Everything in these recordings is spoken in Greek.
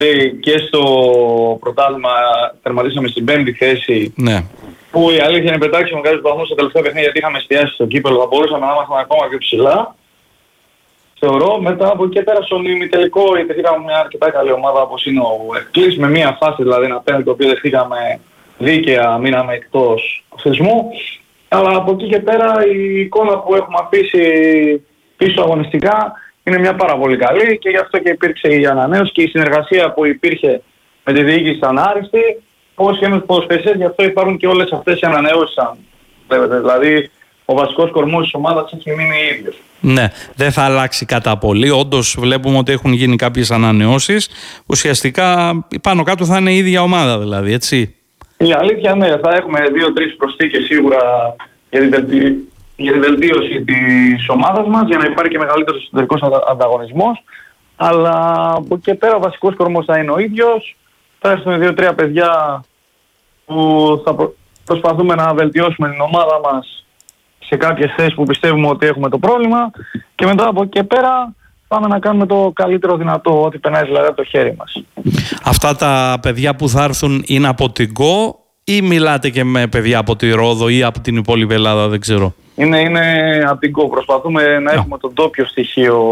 και στο πρωτάθλημα τερματίσαμε στην 5η θέση. Ναι. Που η αλήθεια είναι πετάξαμε κάποιους βαθμούς στο τελευταίο παιχνίδι γιατί είχαμε εστιάσει στο κύπελλο. Θα μπορούσαμε να είμαστε ακόμα πιο ψηλά. Θεωρώ μετά από εκεί και πέρα στον ημιτελικό δεχτήκαμε μια αρκετά καλή ομάδα όπως είναι ο Ευκλής, με μια φάση δηλαδή ένα πέναλτι το οποίο δεχτήκαμε δίκαια, μείναμε εκτός θεσμού. Αλλά από εκεί και πέρα η εικόνα που έχουμε αφήσει πίσω αγωνιστικά είναι μια πάρα πολύ καλή και γι' αυτό και υπήρξε η ανανέωση και η συνεργασία που υπήρχε με τη διοίκηση ήταν άριστη. Όπως και με τους ποδοσφαιριστές, γι' αυτό υπάρχουν και όλες αυτές οι ανανεώσεις. Δηλαδή ο βασικός κορμός της ομάδας έχει μείνει ίδιος. Ναι, δεν θα αλλάξει κατά πολύ. Όντως βλέπουμε ότι έχουν γίνει κάποιες ανανεώσεις. Ουσιαστικά πάνω κάτω θα είναι η ίδια ομάδα δηλαδή, έτσι. Η αλήθεια ναι, θα έχουμε 2-3 προσθήκες σίγουρα για τη βελτίωση της ομάδας μας, για να υπάρχει και μεγαλύτερος εσωτερικός ανταγωνισμός. Αλλά από εκεί και πέρα ο βασικός κορμός θα είναι ο ίδιος. Θα έρθουν 2-3 παιδιά που θα προσπαθούμε να βελτιώσουμε την ομάδα μας σε κάποιες θέσεις που πιστεύουμε ότι έχουμε το πρόβλημα και μετά από εκεί και πέρα πάμε να κάνουμε το καλύτερο δυνατό, ό,τι περνάει δηλαδή από το χέρι μας. Αυτά τα παιδιά που θα έρθουν είναι από την ΚΟ ή μιλάτε και με παιδιά από τη Ρόδο ή από την υπόλοιπη Ελλάδα, δεν ξέρω. Είναι από την ΚΟ. Προσπαθούμε να έχουμε το ντόπιο στοιχείο,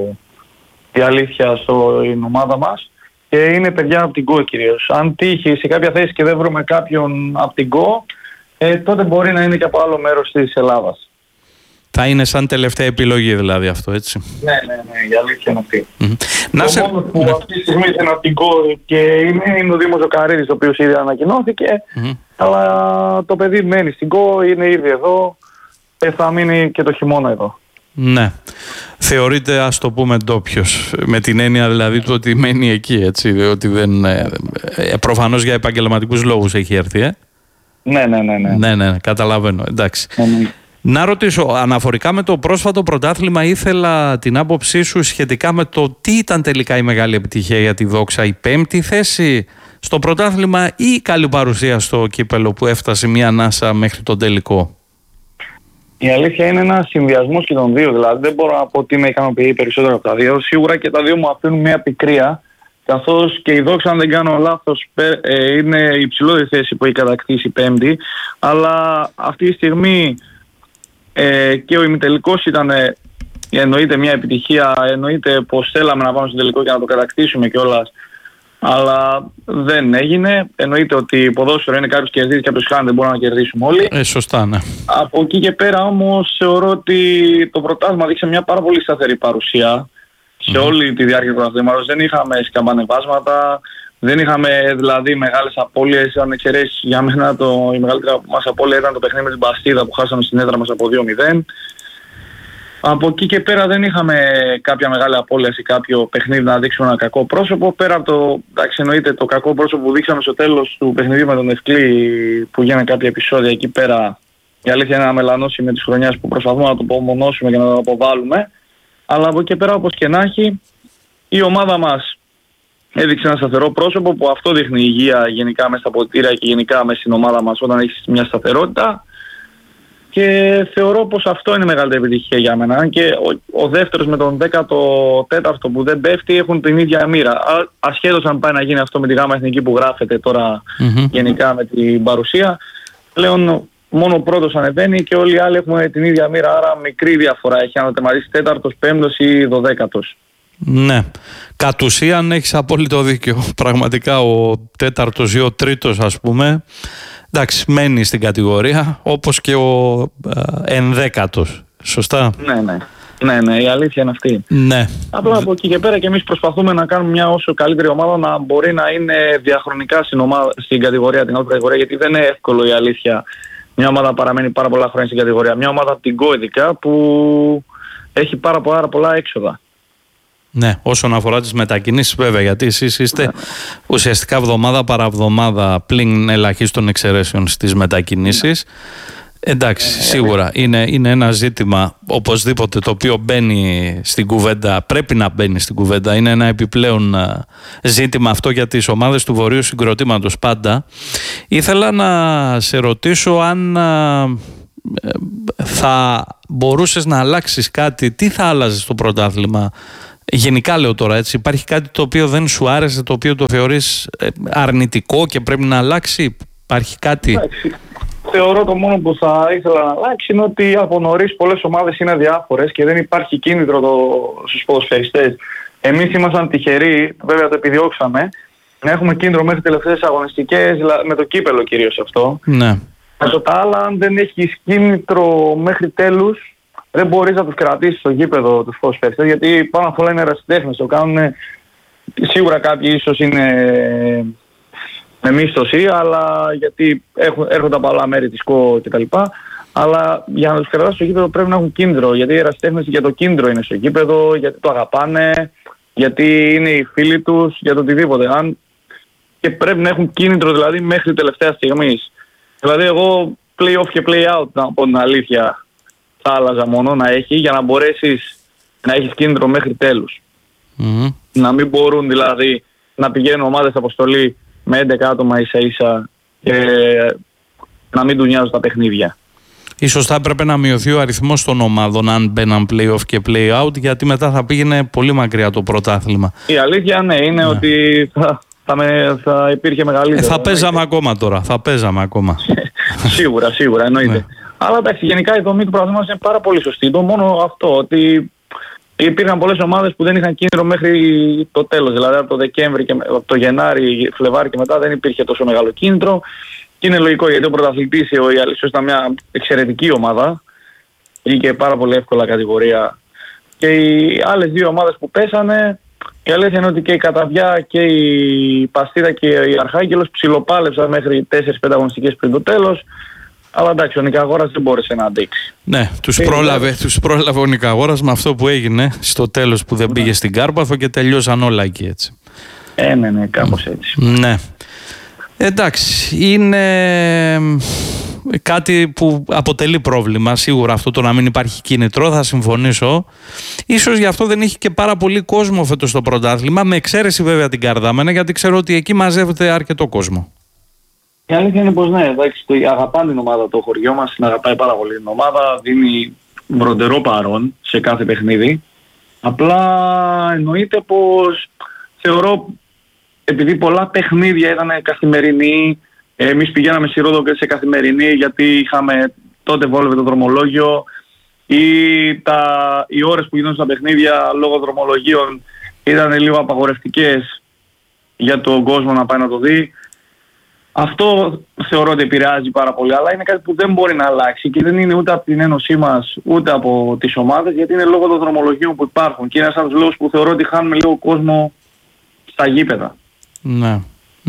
η αλήθεια, στην ομάδα μας. Και είναι παιδιά από την ΚΟ κυρίως. Αν τύχει σε κάποια θέση και δεν βρούμε κάποιον από την ΚΟ, τότε μπορεί να είναι και από άλλο μέρος της Ελλάδας. Θα είναι σαν τελευταία επιλογή δηλαδή αυτό, έτσι. Ναι, η αλήθεια είναι αυτή. Το μόνο που αυτή τη στιγμή είναι από την ΚΟ και είναι ο Δήμος Ζωκαρίδης, ο οποίος ήδη ανακοινώθηκε, αλλά το παιδί μένει στην ΚΟ, είναι ήδη εδώ και θα μείνει και το χειμώνα εδώ. Ναι. Θεωρείται, ας το πούμε, ντόπιος, με την έννοια δηλαδή του ότι μένει εκεί, έτσι, ότι δεν... προφανώς για επαγγελματικούς λόγους έχει έρθει, Ναι, καταλαβαίνω, εντάξει. Να ρωτήσω, αναφορικά με το πρόσφατο πρωτάθλημα, ήθελα την άποψή σου σχετικά με το τι ήταν τελικά η μεγάλη επιτυχία για τη Δόξα, η 5η θέση στο πρωτάθλημα ή η καλή παρουσία στο κύπελλο που έφτασε μια ανάσα μέχρι τον τελικό. Η αλήθεια είναι ένας συνδυασμός και των δύο, δηλαδή δεν μπορώ να πω ότι με ικανοποιεί περισσότερο από τα δύο. Σίγουρα και τα δύο μου αφήνουν μια πικρία, καθώς και η Δόξα, αν δεν κάνω λάθος, είναι η υψηλότερη θέση που έχει κατακτήσει η 5η, αλλά αυτή τη στιγμή και ο ημιτελικός ήταν εννοείται μια επιτυχία, εννοείται πως θέλαμε να πάμε στο τελικό και να το κατακτήσουμε κιόλας, αλλά δεν έγινε. Εννοείται ότι ποδόσφαιρο είναι κάποιος κερδίζει και κάποιος χάνει, δεν μπορούμε να κερδίσουμε όλοι. Σωστά, ναι. Από εκεί και πέρα όμως θεωρώ ότι το πρωτάθλημα δείξε μια πάρα πολύ σταθερή παρουσία σε όλη τη διάρκεια του πρωταθλήματος. Δεν είχαμε σκαμπανεβάσματα, δεν είχαμε δηλαδή μεγάλες απώλειες. Αν εξαιρέσεις, για μένα η μεγαλύτερη μας απώλεια ήταν το παιχνίδι με την Μπαστίδα που χάσαμε στην έδρα μας από 2-0. Από εκεί και πέρα δεν είχαμε κάποια μεγάλη απώλεια σε κάποιο παιχνίδι να δείξουμε ένα κακό πρόσωπο. Πέρα από το, εντάξει, εννοείται το κακό πρόσωπο που δείξαμε στο τέλος του παιχνιδιού με τον Ευκλή, που γίνανε κάποια επεισόδια εκεί πέρα. Η αλήθεια είναι να μελανώσει με τις χρονιάς που προσπαθούμε να το απομονώσουμε και να το αποβάλουμε. Αλλά από εκεί και πέρα, όπως και να έχει, η ομάδα μας έδειξε ένα σταθερό πρόσωπο που αυτό δείχνει υγεία γενικά μέσα στα ποτήρια και γενικά μέσα στην ομάδα μας όταν έχει μια σταθερότητα. Και θεωρώ πως αυτό είναι μεγαλύτερη επιτυχία για μένα. Και ο δεύτερος με τον 14ο που δεν πέφτει έχουν την ίδια μοίρα. Ασχέτως αν πάει να γίνει αυτό με τη ΓΑΜΑ Εθνική που γράφεται τώρα γενικά με την παρουσία, πλέον μόνο ο πρώτος ανεβαίνει και όλοι οι άλλοι έχουμε την ίδια μοίρα. Άρα μικρή διαφορά έχει αν το τερματίσει 4ος, 5ος ή 12ος. Ναι. Κατ' ουσίαν έχεις απόλυτο δίκιο. Πραγματικά ο 4ος ή ο 3ος, ας πούμε, εντάξει, μένει στην κατηγορία, όπως και ο 11ος. Σωστά. Ναι, η αλήθεια είναι αυτή. Ναι. Απλά από εκεί και πέρα και εμείς προσπαθούμε να κάνουμε μια όσο καλύτερη ομάδα να μπορεί να είναι διαχρονικά στην κατηγορία, την άλλη κατηγορία, γιατί δεν είναι εύκολο η αλήθεια. Μια ομάδα παραμένει πάρα πολλά χρόνια στην κατηγορία. Μια ομάδα από την ΚΟ ειδικά που έχει πάρα πολλά έξοδα. Ναι, όσον αφορά τις μετακινήσεις βέβαια, γιατί εσείς είστε ουσιαστικά εβδομάδα παραβδομάδα πλην ελαχίστων εξαιρέσεων στις μετακινήσεις. Εντάξει, σίγουρα είναι ένα ζήτημα οπωσδήποτε το οποίο μπαίνει στην κουβέντα, πρέπει να μπαίνει στην κουβέντα. Είναι ένα επιπλέον ζήτημα αυτό για τις ομάδες του Βορείου Συγκροτήματος πάντα. Ήθελα να σε ρωτήσω αν θα μπορούσες να αλλάξεις κάτι, τι θα άλλαζες στο πρωτάθλημα Γενικά λέω τώρα, έτσι, υπάρχει κάτι το οποίο δεν σου άρεσε, το οποίο το θεωρείς αρνητικό και πρέπει να αλλάξει? Υπάρχει κάτι? Θεωρώ το μόνο που θα ήθελα να αλλάξει είναι ότι από νωρίς πολλές ομάδες είναι διάφορες και δεν υπάρχει κίνητρο στους ποδοσφαιριστές. Εμείς ήμασταν τυχεροί, βέβαια το επιδιώξαμε, να έχουμε κίνητρο μέχρι τελευταίες αγωνιστικές, με το κύπελο κυρίως αυτό. Ναι. Τα άλλα, αν δεν έχεις κίνητρο μέχρι τέλους, δεν μπορείς να τους κρατήσεις στο γήπεδο τους ποδοσφαιριστές, γιατί πάνω απ' όλα είναι ερασιτέχνες. Το κάνουν, σίγουρα κάποιοι ίσως είναι με μίσθωση, αλλά γιατί έρχονται από άλλα μέρη της ΚΟ κτλ. Αλλά για να τους κρατάς στο γήπεδο πρέπει να έχουν κίνητρο, γιατί οι ερασιτέχνες για το κίνητρο είναι στο γήπεδο, γιατί το αγαπάνε, γιατί είναι οι φίλοι τους, για το οτιδήποτε. Και πρέπει να έχουν κίνητρο δηλαδή μέχρι τελευταία στιγμής. Δηλαδή εγώ play off και play out, να πω την αλήθεια, θα άλλαζα μόνο να έχει, για να μπορέσεις να έχεις κίνητρο μέχρι τέλους. Να μην μπορούν δηλαδή να πηγαίνουν ομάδες αποστολή με 11 άτομα ίσα ίσα και να μην τους νοιάζουν τα παιχνίδια. Ίσως θα έπρεπε να μειωθεί ο αριθμός των ομάδων αν μπαίναν play-off και play-out, γιατί μετά θα πήγαινε πολύ μακριά το πρωτάθλημα. Η αλήθεια είναι ότι θα υπήρχε μεγαλύτερο. Θα παίζαμε ακόμα τώρα, θα παίζαμε ακόμα. Σίγουρα, εννοείται. Ναι. Αλλά εντάξει, γενικά η δομή του πρωταθλήματος είναι πάρα πολύ σωστή. Το μόνο αυτό, ότι υπήρχαν πολλές ομάδες που δεν είχαν κίνητρο μέχρι το τέλος. Δηλαδή από το Δεκέμβρη και από το Γενάρη, Φλεβάρη και μετά δεν υπήρχε τόσο μεγάλο κίνητρο. Και είναι λογικό, γιατί ο πρωταθλητής, ο Ιαλισσός, ήταν μια εξαιρετική ομάδα. Βγήκε πάρα πολύ εύκολα κατηγορία. Και οι άλλες δύο ομάδες που πέσανε, η αλήθεια είναι ότι και η Καταβιά και η Παστίδα και η Αρχάγγελος ψιλοπάλεψαν μέχρι 4-5 αγωνιστικές πριν το τέλος. Αλλά εντάξει, ο Νικαγόρας δεν μπόρεσε να αντέξει. Ναι, τους πρόλαβε ο Νικαγόρας με αυτό που έγινε στο τέλος, που δεν πήγε στην Κάρπαθο και τελειώσαν όλα εκεί, έτσι. Ναι, κάπως έτσι. Ναι. Εντάξει, είναι κάτι που αποτελεί πρόβλημα σίγουρα αυτό, το να μην υπάρχει κίνητρο, θα συμφωνήσω. Ίσως γι' αυτό δεν έχει και πάρα πολύ κόσμο φέτος στο πρωτάθλημα, με εξαίρεση βέβαια την Καρδάμενα, γιατί ξέρω ότι εκεί μαζεύεται αρκετό κόσμο. Η αλήθεια είναι πως ναι, εντάξει, αγαπάνε την ομάδα, το χωριό μας την αγαπάει πάρα πολύ την ομάδα, δίνει βροντερό παρόν σε κάθε παιχνίδι. Απλά εννοείται πως θεωρώ, επειδή πολλά παιχνίδια ήταν καθημερινή, εμείς πηγαίναμε στη Ρόδο και σε καθημερινή, γιατί τότε βόλευε το δρομολόγιο, ή οι ώρες που γίνονταν στα παιχνίδια λόγω δρομολογίων ήταν λίγο απαγορευτικές για τον κόσμο να πάει να το δει. Αυτό θεωρώ ότι επηρεάζει πάρα πολύ, αλλά είναι κάτι που δεν μπορεί να αλλάξει και δεν είναι ούτε από την ένωσή μας ούτε από τις ομάδες, γιατί είναι λόγω των δρομολογίων που υπάρχουν και είναι ένας από τους λόγους που θεωρώ ότι χάνουμε λίγο κόσμο στα γήπεδα. Ναι.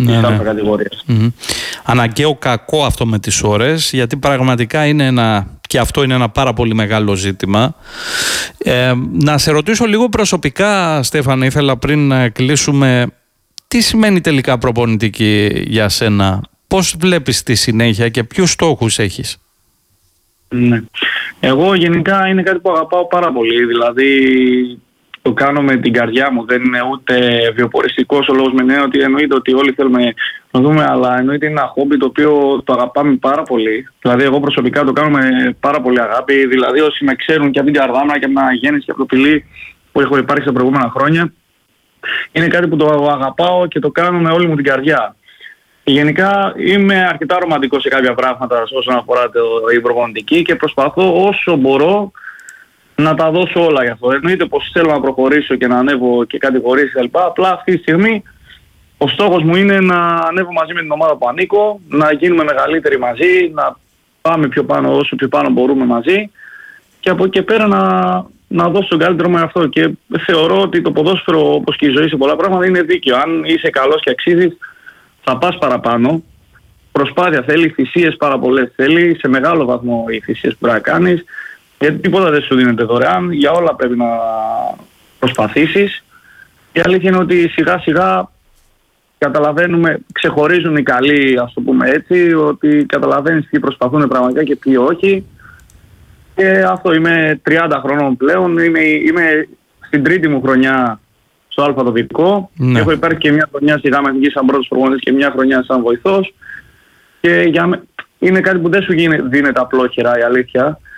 Αναγκαίο κακό αυτό με τις ώρες, γιατί πραγματικά είναι και αυτό είναι ένα πάρα πολύ μεγάλο ζήτημα. Να σε ρωτήσω λίγο προσωπικά, Στέφανε, ήθελα πριν να κλείσουμε, τι σημαίνει τελικά προπονητική για σένα, πώς βλέπεις τη συνέχεια και ποιους στόχους έχεις? Ναι. Εγώ γενικά είναι κάτι που αγαπάω πάρα πολύ, δηλαδή το κάνω με την καρδιά μου, δεν είναι ούτε βιοποριστικός ο λόγος, με είναι ότι εννοείται ότι όλοι θέλουμε να δούμε, αλλά εννοείται είναι ένα χόμπι το οποίο το αγαπάμε πάρα πολύ. Δηλαδή εγώ προσωπικά το κάνω με πάρα πολύ αγάπη, δηλαδή όσοι με ξέρουν και από την Καρδάμνα και από την Αναγέννηση και από το Πηλί που έχω υπάρξει τα προηγούμενα χρόνια, είναι κάτι που το αγαπάω και το κάνω με όλη μου την καρδιά. Και γενικά είμαι αρκετά ρομαντικός σε κάποια πράγματα όσον αφορά η προπονητική και προσπαθώ όσο μπορώ να τα δώσω όλα γι' αυτό. Εννοείται πως θέλω να προχωρήσω και να ανέβω και κατηγορίες κλπ. Απλά αυτή τη στιγμή ο στόχος μου είναι να ανέβω μαζί με την ομάδα που ανήκω, να γίνουμε μεγαλύτεροι μαζί, να πάμε πιο πάνω όσο πιο πάνω μπορούμε μαζί και από εκεί πέρα να δώσω τον καλύτερο με αυτό. Και θεωρώ ότι το ποδόσφαιρο, όπως και η ζωή σε πολλά πράγματα, είναι δίκαιο. Αν είσαι καλός και αξίζεις, θα πας παραπάνω. Προσπάθεια θέλει, θυσίες πάρα πολλές θέλει, σε μεγάλο βαθμό οι θυσίες που πρέπει να κάνεις. Γιατί τίποτα δεν σου δίνεται δωρεάν, για όλα πρέπει να προσπαθήσεις. Η αλήθεια είναι ότι σιγά σιγά ξεχωρίζουν οι καλοί, ας το πούμε έτσι, ότι καταλαβαίνεις ποιοι προσπαθούν πραγματικά και ποιοι όχι. Και αυτό, είμαι 30 χρονών πλέον, είμαι στην τρίτη μου χρονιά στο αλφαδοβητικό. Ναι. Έχω υπάρξει και μια χρονιά στη ΓΑΜΑ Εθνική σαν πρώτος προπονητής και μια χρονιά σαν βοηθός. Και είναι κάτι που δεν σου δίνεται απλόχερα, η αλήθεια.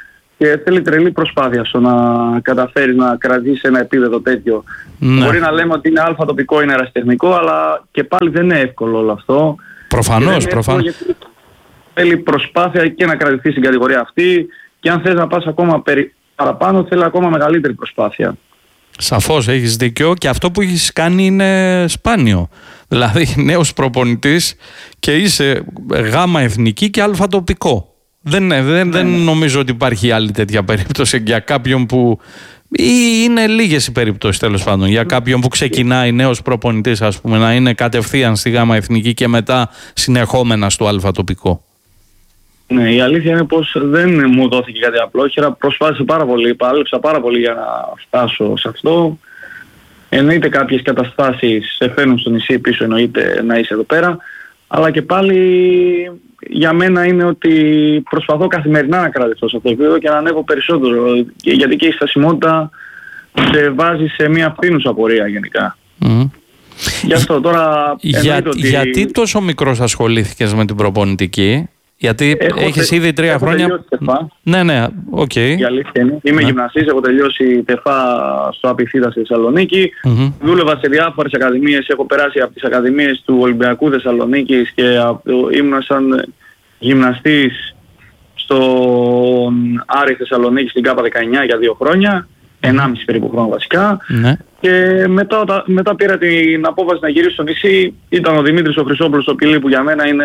και θέλει τρελή προσπάθεια στο να καταφέρει να κρατήσει ένα επίπεδο τέτοιο. Ναι. Μπορεί να λέμε ότι είναι αλφα τοπικό, είναι ερασιτεχνικό, αλλά και πάλι δεν είναι εύκολο όλο αυτό. Προφανώς. Θέλει προσπάθεια και να κρατηθεί στην κατηγορία αυτή, και αν θες να πας ακόμα παραπάνω, θέλει ακόμα μεγαλύτερη προσπάθεια. Σαφώς, έχεις δίκιο, και αυτό που έχεις κάνει είναι σπάνιο. Δηλαδή νέος προπονητής και είσαι γάμα εθνική και αλφα τοπικό. Δεν νομίζω ότι υπάρχει άλλη τέτοια περίπτωση για κάποιον που... ή είναι λίγες οι περιπτώσεις, τέλος πάντων, για κάποιον που ξεκινάει νέος προπονητής, ας πούμε, να είναι κατευθείαν στη γάμα εθνική και μετά συνεχόμενα στο αλφα τοπικό. Ναι, η αλήθεια είναι πως δεν μου δόθηκε κάτι απλόχερα. Προσπάθησα πάρα πολύ, πάλεψα πάρα πολύ για να φτάσω σε αυτό. Εννοείται κάποιες καταστάσεις σε φέρνουν στο νησί πίσω, εννοείται να είσαι εδώ πέρα. Αλλά και πάλι για μένα είναι ότι προσπαθώ καθημερινά να κρατηθώ σε αυτό το επίπεδο και να ανέβω περισσότερο. Γιατί και η στασιμότητα σε βάζει σε μια φθήνουσα πορεία γενικά. Γι' αυτό τώρα... Γιατί τόσο μικρός ασχολήθηκες με την προπονητική? Γιατί έχεις ήδη 3 χρόνια... Ναι, οκ. Η αλήθεια είναι. Είμαι γυμναστής, έχω τελειώσει τεφά στο Απιθύτα στη Θεσσαλονίκη. Δούλευα σε διάφορες ακαδημίες, έχω περάσει από τις ακαδημίες του Ολυμπιακού Θεσσαλονίκης και ήμουν σαν γυμναστής στον Άρη Θεσσαλονίκη στην ΚΑΠΑ 19 για 2 χρόνια, 1,5 περίπου χρόνο βασικά. Και μετά πήρα την απόφαση να γυρίσω στο νησί. Ήταν ο Δημήτρης ο Χρυσόπουλος στο Πηλί, που για μένα είναι...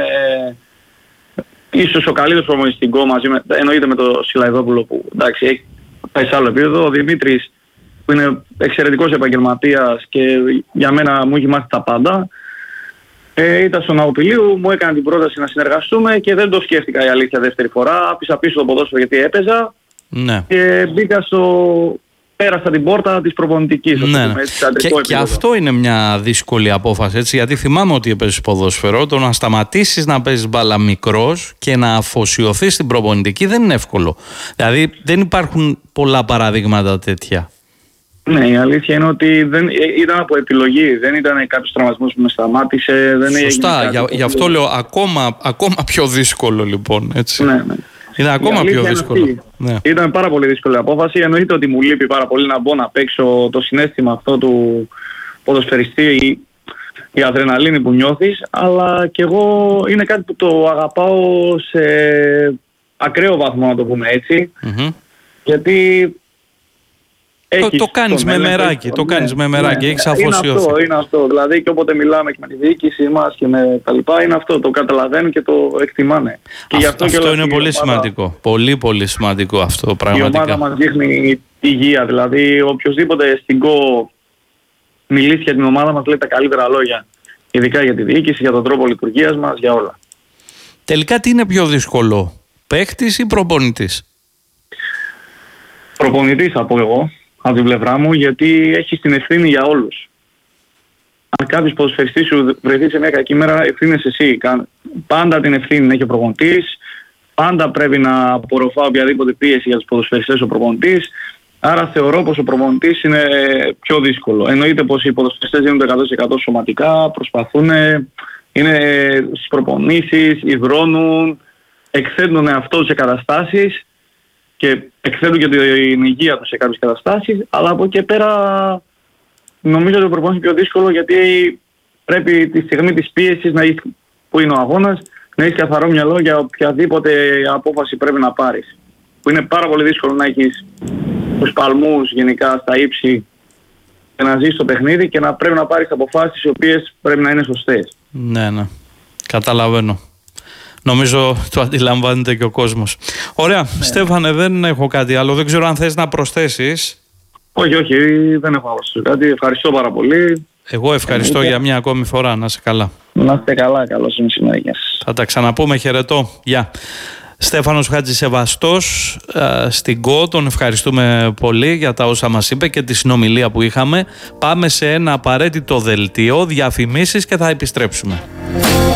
ίσως ο καλύτερος προπονητής στην ΚΟ, εννοείται με τον Σιλαϊδόπουλο που εντάξει έχει πάει σε άλλο επίπεδο. Ο Δημήτρης που είναι εξαιρετικός επαγγελματίας και για μένα μου έχει μάθει τα πάντα. Ήταν στον Ναοπηλίου, μου έκανε την πρόταση να συνεργαστούμε και δεν το σκέφτηκα, η αλήθεια, δεύτερη φορά. Άφησα πίσω το ποδόσφαιρο γιατί έπαιζα και μπήκα πέρασα την πόρτα της προπονητικής. Και αυτό είναι μια δύσκολη απόφαση, έτσι, γιατί θυμάμαι ότι έπαιζες ποδόσφαιρο. Το να σταματήσεις να παίζεις μπάλα μικρός και να αφοσιωθείς στην προπονητική δεν είναι εύκολο. Δηλαδή δεν υπάρχουν πολλά παραδείγματα τέτοια. Ναι, η αλήθεια είναι ότι ήταν από επιλογή, δεν ήταν κάποιος τραυματισμός που με σταμάτησε. Σωστά, γι' αυτό λέω ακόμα πιο δύσκολο λοιπόν, έτσι. Ναι. Είναι ακόμα πιο δύσκολο. Ναι. Ήταν πάρα πολύ δύσκολη απόφαση. Εννοείται ότι μου λείπει πάρα πολύ να μπω να παίξω το συναίσθημα αυτό του ποδοσφαιριστή, η αδρεναλίνη που νιώθεις, αλλά και εγώ είναι κάτι που το αγαπάω σε ακραίο βαθμό, να το πούμε έτσι. Γιατί το κάνεις με μεράκι, έχεις αφοσιωθεί. Είναι αυτό, δηλαδή και όποτε μιλάμε και με τη διοίκηση μας και με τα λοιπά, είναι αυτό, το καταλαβαίνουν και το εκτιμάνε. Και αυτό είναι πολύ σημαντικό, πολύ σημαντικό αυτό πραγματικά. Η ομάδα μας δείχνει υγεία, δηλαδή οποιοσδήποτε στην ΚΟ μιλήσει για την ομάδα μας λέει τα καλύτερα λόγια, ειδικά για τη διοίκηση, για τον τρόπο λειτουργίας μας, για όλα. Τελικά τι είναι πιο δύσκολο, παίκτης ή προπονητής? Προπονητής θα πω εγώ, από την πλευρά μου, γιατί έχεις την ευθύνη για όλους. Αν κάποιος ποδοσφαιριστής σου βρεθεί σε μια κακή μέρα, ευθύνεσαι εσύ. Πάντα την ευθύνη έχει ο προπονητής, πάντα πρέπει να απορροφά οποιαδήποτε πίεση για τους ποδοσφαιριστές ο προπονητής. Άρα θεωρώ πως ο προπονητής είναι πιο δύσκολο. Εννοείται πως οι ποδοσφαιριστές γίνονται 100% σωματικά, προσπαθούν, είναι στις προπονήσεις, υδρώνουν, εκθέτουν τον εαυτό τους σε καταστάσεις και εκθέτουν και την υγεία τους σε κάποιες καταστάσεις, αλλά από εκεί πέρα νομίζω ότι ο προπονητής είναι πιο δύσκολο, γιατί πρέπει τη στιγμή της πίεσης που είναι ο αγώνας να έχεις καθαρό μυαλό για οποιαδήποτε απόφαση πρέπει να πάρεις. Που είναι πάρα πολύ δύσκολο να έχεις τους παλμούς γενικά στα ύψη και να ζεις το παιχνίδι και να πρέπει να πάρεις αποφάσεις οι οποίες πρέπει να είναι σωστές. Ναι, καταλαβαίνω. Νομίζω το αντιλαμβάνεται και ο κόσμος. Ωραία, Στέφανε, δεν έχω κάτι άλλο. Δεν ξέρω αν θες να προσθέσεις. Όχι, δεν έχω να προσθέσω κάτι. Ευχαριστώ πάρα πολύ. Εγώ ευχαριστώ για μια ακόμη φορά. Να είσαι καλά. Να είστε καλά, καλώς είναι συνέχεια. Θα τα ξαναπούμε, χαιρετώ. Γεια. Στέφανος Χατζησεβαστός στην ΚΟ, τον ευχαριστούμε πολύ για τα όσα μας είπε και τη συνομιλία που είχαμε. Πάμε σε ένα απαραίτητο δελτίο, διαφημίσεις και θα επιστρέψουμε.